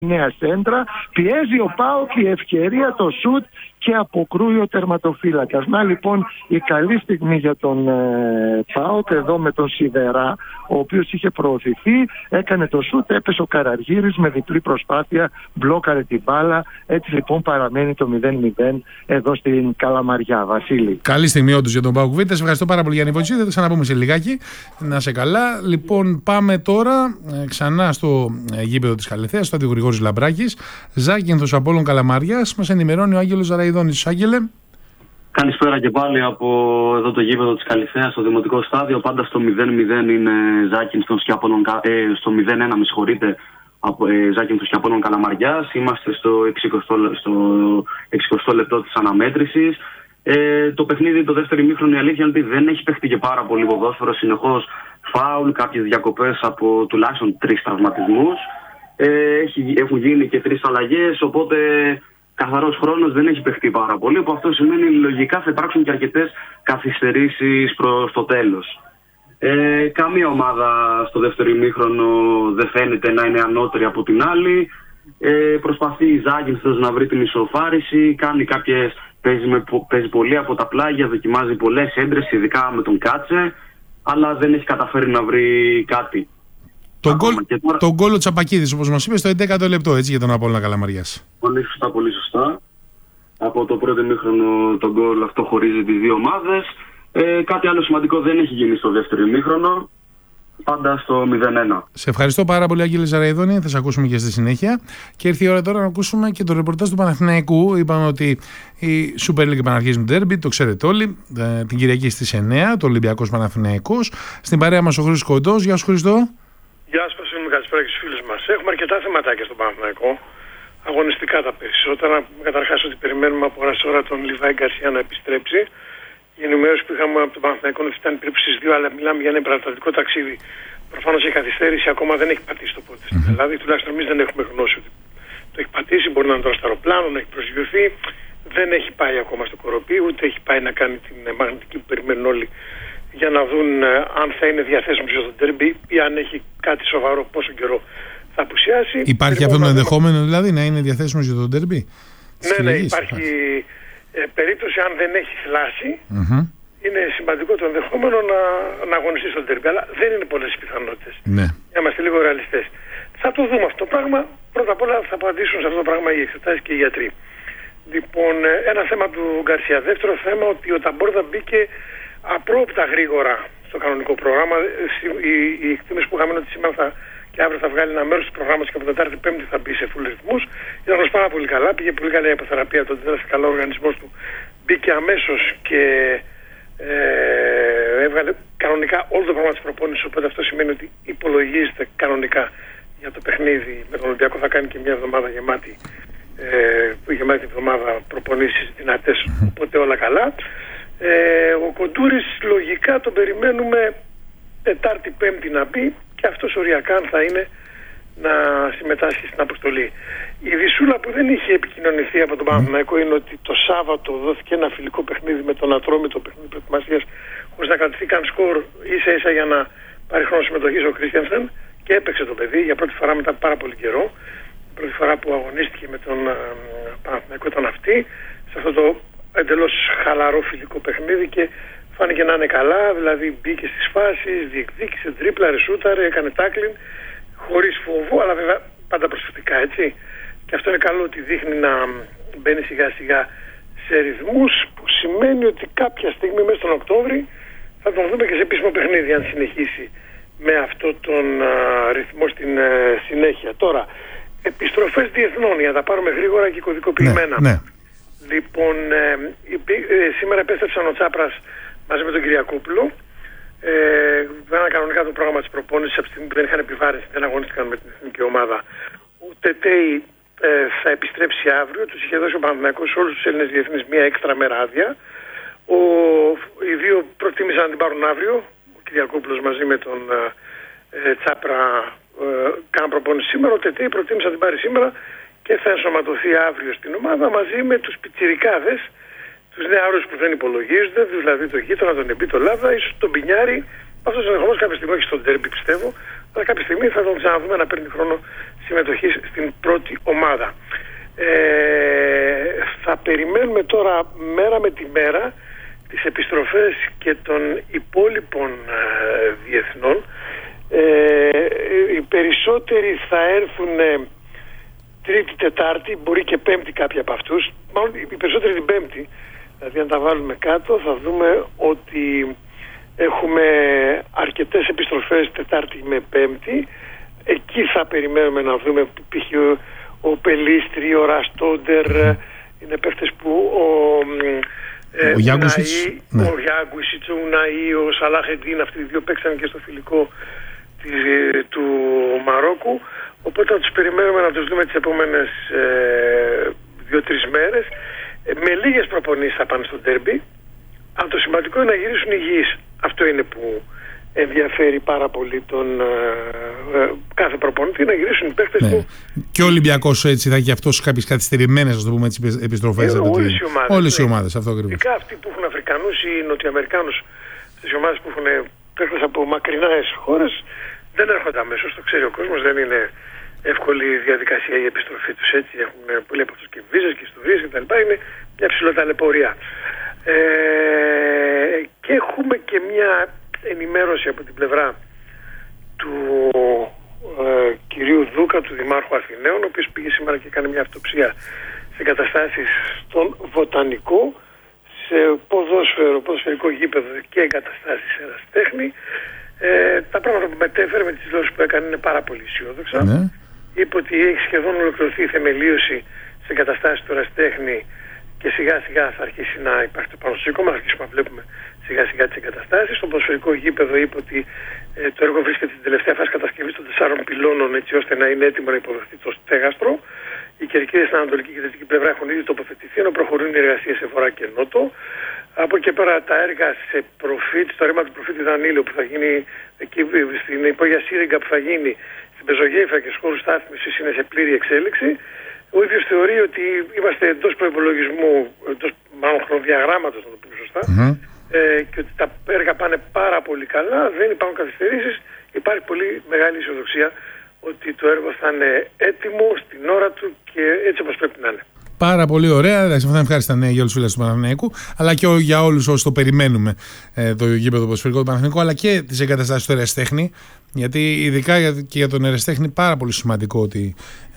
νέα σέντρα, πιέζει ο ΠΑΟΚ, η ευκαιρία, το σουτ και αποκρούει ο τερματοφύλακας. Να λοιπόν η καλή στιγμή για τον ΠΑΟΚ εδώ με τον Σιδερά, ο οποίος είχε προωθηθεί, έκανε το σουτ, έπεσε ο Καραργύρης με διπλή προσπάθεια, μπλόκαρε την μπάλα. Έτσι λοιπόν παραμένει το 0-0 εδώ στην Καλαμαριά. Βασίλη. Καλή στιγμή όντως για τον ΠΑΟΚ Β. Σε ευχαριστώ πάρα πολύ, Γιάννη Βοητσίδη. Θα ξαναπούμε σε λιγάκι. Να σε καλά. Λοιπόν, πάμε τώρα ξανά στο γήπεδο της Καλιθέας, στο Άδειο Γρηγόρης Λαμπράκης. Ζάκυνθος Απόλλων Καλαμαριάς. Μας ενημερώνει ο Άγγελος Ζαραϊδόνης. Άγγελε. Καλησπέρα και πάλι από εδώ το γήπεδο της Καλιθέας, στο Δημοτικό Στάδιο. Πάντα στο 0-0 είναι Ζάκυνθος και Απόλλων, στο 0-1 με συγχωρείτε, Ζάκυνθος και Απόλλων Καλαμαριάς. Είμαστε στο 60 λεπτό της αναμέτρησης. Το παιχνίδι, το δεύτερο ημίχρονο, η αλήθεια είναι ότι δεν έχει παιχτεί και πάρα πολύ ποδόσφαιρο. Συνεχώς φάουλ, κάποιες διακοπές από τουλάχιστον 3 τραυματισμούς. Έχουν γίνει και 3 αλλαγές, οπότε καθαρός χρόνος δεν έχει παιχτεί πάρα πολύ. Που αυτό σημαίνει λογικά θα υπάρξουν και αρκετές καθυστερήσεις προς το τέλος. Καμία ομάδα στο δεύτερο ημίχρονο δεν φαίνεται να είναι ανώτερη από την άλλη. Προσπαθεί η Ζάκυνθος να βρει την ισοφάριση, κάνει κάποιες. Παίζει πολύ από τα πλάγια, δοκιμάζει πολλές έντρες, ειδικά με τον Κάτσε, αλλά δεν έχει καταφέρει να βρει κάτι. Τον γκολ ο Τσαπακίδης, όπως μας είπε, στο 11ο λεπτό, έτσι, για τον Απόλλωνα Καλαμαριάς. Πολύ σωστά, πολύ σωστά. Από το πρώτο ημίχρονο τον γκολ αυτό χωρίζει τις δύο ομάδες. Κάτι άλλο σημαντικό δεν έχει γίνει στο δεύτερο ημίχρονο. Πάντα στο 0-1. Σε ευχαριστώ πάρα πολύ, Άγγελε Ζαραϊδόνη. Θα σε ακούσουμε και στη συνέχεια. Και ήρθε η ώρα τώρα να ακούσουμε και το ρεπορτάζ του Παναθηναϊκού. Είπαμε ότι η Super League επαναρχίζει με ντέρμπι, το ξέρετε όλοι. Την Κυριακή στις 9, το Ολυμπιακός Παναθηναϊκός. Στην παρέα μας ο Χρήστος Κοντός. Γεια σου, Χρήστο. Γεια σας, καλησπέρα και στους φίλους μας. Έχουμε αρκετά θεματάκια στον Παναθηναϊκό. Αγωνιστικά τα περισσότερα. Καταρχάς, ότι περιμένουμε από ώρα σε ώρα τον Λιβάη Γκαρσία να επιστρέψει. Η ενημέρωση που είχαμε από τον Παναθηναϊκό είναι ότι ήταν περίπου στις 2, αλλά μιλάμε για ένα υπερατλαντικό ταξίδι. Προφανώς έχει καθυστέρηση, ακόμα δεν έχει πατήσει το πόδι στην Ελλάδα. Τουλάχιστον εμείς δεν έχουμε γνώση ότι το έχει πατήσει. Μπορεί να είναι τώρα στο αεροπλάνο, να έχει προσγειωθεί. Δεν έχει πάει ακόμα στο Κοροπή, ούτε έχει πάει να κάνει την μαγνητική που περιμένουν όλοι για να δουν αν θα είναι διαθέσιμο στο ντέρμπι ή αν έχει κάτι σοβαρό, πόσο καιρό θα απουσιάσει. Υπάρχει αυτό το ενδεχόμενο δηλαδή να είναι διαθέσιμο για το ντέρμπι? Ναι, υπάρχει. Περίπτωση αν δεν έχει θλάση, είναι σημαντικό το ενδεχόμενο να αγωνιστεί στο ντέρμπι. Αλλά δεν είναι πολλές οι πιθανότητες. Ναι. Για να είμαστε λίγο ρεαλιστές. Θα το δούμε αυτό το πράγμα. Πρώτα απ' όλα θα απαντήσουν σε αυτό το πράγμα οι εξετάσεις και οι γιατροί. Λοιπόν, ένα θέμα του Γκαρσία. Δεύτερο θέμα, ότι ο Ταμπόρδα μπήκε απρόοπτα γρήγορα στο κανονικό πρόγραμμα. Η εκτίμηση που είχαμε είναι ότι σήμερα και αύριο θα βγάλει ένα μέρος του προγράμματος και από Τετάρτη Πέμπτη θα μπει σε full ρυθμούς. Ήταν όμως πάρα πολύ καλά, πήγε πολύ καλά η αποθεραπεία, το έδωσε καλά ο οργανισμός του. Μπήκε αμέσως και έβγαλε κανονικά όλο το πρόγραμμα της προπόνησης, οπότε αυτό σημαίνει ότι υπολογίζεται κανονικά για το παιχνίδι με τον Ολυμπιακό. Θα κάνει και μια εβδομάδα γεμάτη, γεμάτη εβδομάδα προπονήσεις δυνατές, οπότε όλα καλά. Ο Κοντούρης λογικά τον περιμένουμε Τετάρτη Πέμπτη να μπει και αυτός οριακά θα είναι να συμμετάσχει στην αποστολή. Η Δυσούλα που δεν είχε επικοινωνηθεί από τον Παναθηναϊκό είναι ότι το Σάββατο δόθηκε ένα φιλικό παιχνίδι με τον Ατρόμητο, παιχνίδι προετοιμασίας, χωρίς να κρατηθεί καν σκορ, ίσα ίσα για να πάρει χρόνο συμμετοχής ο Κρίστιανσεν, και έπαιξε το παιδί για πρώτη φορά μετά πάρα πολύ καιρό. Η πρώτη φορά που αγωνίστηκε με τον Παναθηναϊκό ήταν αυτή, σε αυτό το εντελώς χαλαρό φιλικό παιχνίδι, και φάνηκε να είναι καλά, δηλαδή μπήκε στις φάσεις, διεκδίκησε, τρίπλα, ρεσούταρε, έκανε τάκλιν, χωρίς φόβο, αλλά βέβαια πάντα προσεκτικά, έτσι. Και αυτό είναι καλό, ότι δείχνει να μπαίνει σιγά σιγά σε ρυθμούς, που σημαίνει ότι κάποια στιγμή μέσα στον Οκτώβρη θα τον δούμε και σε επίσημο παιχνίδι, αν συνεχίσει με αυτό τον ρυθμό στην συνέχεια. Τώρα, επιστροφές διεθνών, για να τα πάρουμε γρήγορα και κωδικοποιημένα. Ναι. Λοιπόν, σήμερα επέστρεψαν ο Τσάπρας μαζί με τον Κυριακόπουλο. Βγάλαν κανονικά το πρόγραμμα της προπόνησης από τη στιγμή που δεν είχαν επιβάρυνση, δεν αγωνίστηκαν με την εθνική ομάδα. Ο Τετέι θα επιστρέψει αύριο. Τους είχε δώσει ο Παναθηναϊκός σε όλους τους Έλληνες διεθνείς μία έξτρα μέρα άδεια. Οι δύο προτίμησαν να την πάρουν αύριο. Ο Κυριακόπουλος μαζί με τον Τσάπρα κάναν προπόνηση σήμερα. Ο Τετέι προτίμησε να την πάρει σήμερα και θα ενσωματωθεί αύριο στην ομάδα μαζί με τους πιτσιρικάδες, τους νεαρούς που δεν υπολογίζονται, δηλαδή τον Γείτονα, τον Εμπί, τον Λάβδα, ίσως τον Πινιάρη. Αυτός ενδεχομένως κάποια στιγμή έχει στον ντέρμπι, πιστεύω, αλλά κάποια στιγμή θα τον ξαναδούμε να παίρνει χρόνο συμμετοχής στην πρώτη ομάδα. Θα περιμένουμε τώρα μέρα με τη μέρα τις επιστροφές και των υπόλοιπων διεθνών. Οι περισσότεροι θα έρθουν Τρίτη, Τετάρτη, μπορεί και Πέμπτη κάποιοι από αυτούς. Μάλλον οι περισσότεροι την Πέμπτη. Δηλαδή αν τα βάλουμε κάτω θα δούμε ότι έχουμε αρκετές επιστροφές Τετάρτη με Πέμπτη. Εκεί θα περιμένουμε να δούμε π.χ. ο Πελίστρη, ο Ραστόντερ, είναι παίχτες που ο Γιάγκουσιτς, ο Ουναΐ, ο Σαλάχεντίν, αυτοί οι δύο παίξαν και στο φιλικό του Μαρόκου. Οπότε θα τους περιμένουμε να τους δούμε τις επόμενες 2-3 μέρες. Με λίγες προπονήσεις θα πάνε στο ντέρμπι. Αλλά το σημαντικό είναι να γυρίσουν υγιείς. Αυτό είναι που ενδιαφέρει πάρα πολύ τον κάθε προπονητή, να γυρίσουν οι παίκτες του. Και ο Ολυμπιακός έτσι θα έχει και αυτός κάποιες καθυστερημένες, ας το πούμε, επιστροφές. Όλες οι ομάδες, αυτό ακριβώς. Ειδικά αυτοί που έχουν Αφρικανούς ή Νοτιοαμερικάνους, στις ομάδες που έχουν παίκτες από μακρινές χώρες, δεν έρχονται αμέσως, το ξέρει ο κόσμος, δεν είναι εύκολη διαδικασία η επιστροφή τους, έτσι. Έχουν πολλοί από αυτούς και βίζες και ιστορίες κτλ. Είναι μια ψηλοταλαιπωρία. Και έχουμε και μια ενημέρωση από την πλευρά του κυρίου Δούκα, του Δημάρχου Αθηναίων, ο οποίος πήγε σήμερα και έκανε μια αυτοψία σε εγκαταστάσεις στον Βοτανικό, σε ποδοσφαιρικό γήπεδο και εγκαταστάσεις ερασιτέχνη. Τα πράγματα που μετέφερε με τις δηλώσεις που έκανε είναι πάρα πολύ αισιόδοξα. Είπε ότι έχει σχεδόν ολοκληρωθεί η θεμελίωση σε εγκαταστάσεις του ερασιτέχνη και σιγά σιγά θα αρχίσει να υπάρχει το παρουσιακό, θα αρχίσουμε να βλέπουμε σιγά σιγά τις εγκαταστάσεις. Στο ποδοσφαιρικό γήπεδο είπε ότι το έργο βρίσκεται στην τελευταία φάση κατασκευής των 4 πυλώνων, έτσι ώστε να είναι έτοιμο να υποδεχτεί το στέγαστρο. Οι κερκίδες στην ανατολική και δυτική πλευρά έχουν ήδη τοποθετηθεί, ενώ προχωρούν οι εργασίες σε βορρά και νότο. Από εκεί πέρα τα έργα σε προφήτη, στο ρήμα του προφήτη Δανίλου που θα γίνει εκεί στην υπόγεια Σύριγγα που θα γίνει στην Πεζογέφα και στους χώρους στάθμισης είναι σε πλήρη εξέλιξη. Ο ίδιος θεωρεί ότι είμαστε εντός προϋπολογισμού, εντός μάλλον χρονοδιαγράμματος, να το πούμε σωστά, και ότι τα έργα πάνε πάρα πολύ καλά, δεν υπάρχουν καθυστερήσεις, υπάρχει πολύ μεγάλη αισιοδοξία ότι το έργο θα είναι έτοιμο στην ώρα του και έτσι όπως πρέπει να είναι. Πάρα πολύ ωραία. Αυτά είναι ευχάριστα νέα για όλους τους φίλους του Παναθηναϊκού, αλλά και για όλους όσοι το περιμένουμε, το γήπεδο ποδοσφαιρικό του Παναθηναϊκού, αλλά και τις εγκαταστάσεις του ερασιτέχνη. Γιατί ειδικά και για τον ερασιτέχνη πάρα πολύ σημαντικό ότι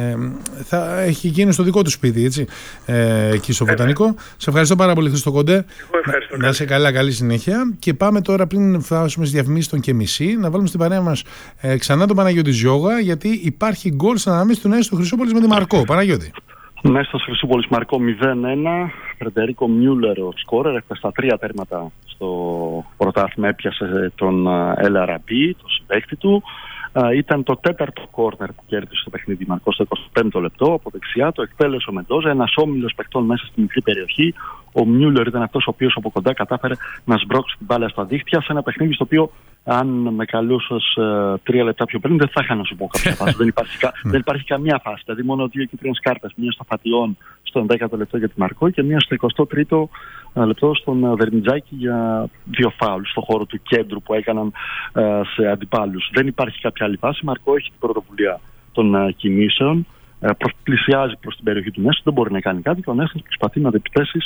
θα έχει γίνει στο δικό του σπίτι, έτσι, εκεί στο Βοτανικό. Σε ευχαριστώ πάρα πολύ, Χρήστο Κοντέ. Να είσαι καλά, καλή συνέχεια. Και πάμε τώρα, πριν φτάσουμε στις διαφημίσεις των και μισή, να βάλουμε στην παρέα μας ξανά τον Παναγιώτη Ζιώγα, γιατί υπάρχει γκολ στην αναμέτρηση του Νέου του Χρυσούπολης με τη Μαρκό. Παναγιώτη. Νέστος Χρυσούπολης Μαρκό 0-1, Φρεντερίκο Μιούλερ ο σκόρερ, έφτασε στα 3 τέρματα στο πρωτάθλημα, έπιασε τον Ελαραμπή, τον συμπαίκτη του. Ήταν το 4ο κόρνερ που κέρδισε το παιχνίδι Μαρκό στο 25ο λεπτό. Από δεξιά το εκτέλεσε ο Μεντόζα, ένας όμιλος παιχτών μέσα στη μικρή περιοχή. Ο Μιούλερ ήταν αυτός ο οποίος από κοντά κατάφερε να σμπρώξει την μπάλα στα δίχτυα σε ένα παιχνίδι στο οποίο, αν με καλούσες 3 λεπτά πιο πριν, δεν θα είχα να σου πω κάποια φάση. δεν υπάρχει καμία φάση. Δηλαδή, μόνο 2 κίτρινες κάρτες. Μία στο Φατιών στο 11ο λεπτό για τη Μαρκό και μία στο 23ο λεπτό στον Βερνιτζάκη για 2 φάουλ στο χώρο του κέντρου που έκαναν σε αντιπάλους. Δεν υπάρχει κάποια άλλη φάση. Η Μαρκό έχει την πρωτοβουλία των κινήσεων. Πλησιάζει προς την περιοχή του Νέστος, δεν μπορεί να κάνει κάτι και ο Νέστος προσπαθεί με αντεπιθέσεις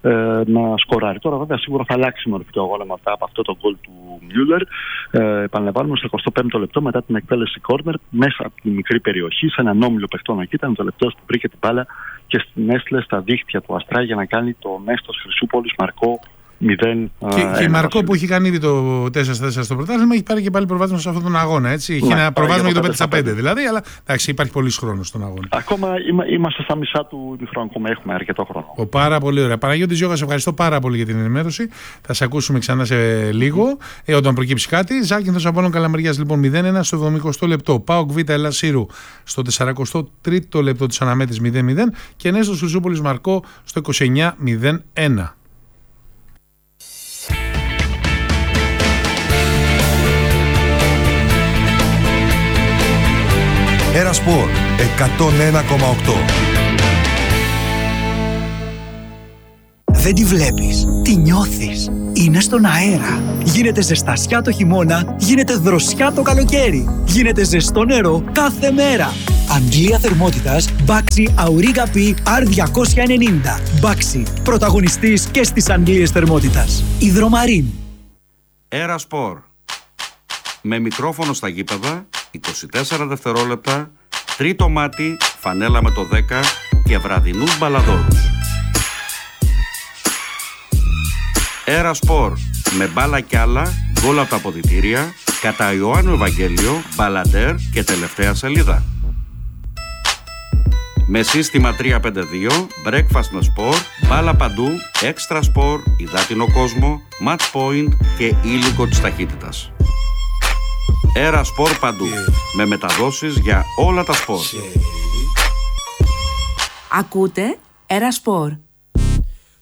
να σκοράρει. Τώρα βέβαια σίγουρα θα αλλάξει η μορφή του αγώνα μετά από αυτό το γκολ του Μιούλερ. Επαναλαμβάνουμε στο 25ο λεπτό μετά την εκτέλεση κόρνερ μέσα από την μικρή περιοχή, σε έναν όμιλο παιχτών εκεί. Ήταν ο τελευταίος που βρήκε την μπάλα και στην έστειλε στα δίχτυα του Αστρά για να κάνει το Νέστος Χρυσούπολης Μαρκό 0. Και η Μαρκό που έχει κάνει ήδη το 4-4 στο πρωτάθλημα έχει πάρει και πάλι προβάδισμα σε αυτόν τον αγώνα. Έτσι. Έχει ένα προβάδισμα για το 5-5 δηλαδή, αλλά εντάξει, υπάρχει πολύς χρόνος στον αγώνα. Ακόμα είμαστε στα μισά του χρόνου, ακόμα έχουμε αρκετό χρόνο. Πάρα πολύ ωραία. Παναγιώτη Ζιώγα, σε ευχαριστώ πάρα πολύ για την ενημέρωση. Θα σε ακούσουμε ξανά σε λίγο, όταν προκύψει κάτι. Ζάκυνθος Απόλλων Καλαμαριάς λοιπόν 0-1 στο 70ο λεπτό. ΠΑΟΚ Β Ελλάς Σύρου στο 43ο λεπτό της αναμέτρησης 0-0 και Νέστος Χρυσούπολης Μαρκό στο 29-0-1. Ερασπορ 101,8. Δεν τη βλέπεις, τη νιώθεις. Είναι στον αέρα. Γίνεται ζεστασιά το χειμώνα, γίνεται δροσιά το καλοκαίρι. Γίνεται ζεστό νερό κάθε μέρα. Αντλία θερμότητας Baxi Auriga P R290. Baxi, πρωταγωνιστής και στις αντλίες θερμότητας. Υδρομαρίν. Aeraspor. Με μικρόφωνο στα γήπεδα, 24 δευτερόλεπτα, τρίτο μάτι, φανέλα με το 10 και βραδινούς μπαλαδόρους. Aeraspor. Με μπάλα κι άλλα, γκολ από τα αποδυτήρια, κατά Ιωάννου Ευαγγέλιο, μπαλαντέρ και τελευταία σελίδα. Με σύστημα 352, breakfast με σπορ, μπάλα παντού, extra σπορ, υδάτινο κόσμο, match point και ήλικο της ταχύτητας. Aeraspor παντού, με μεταδόσεις για όλα τα σπορ. Ακούτε Aeraspor.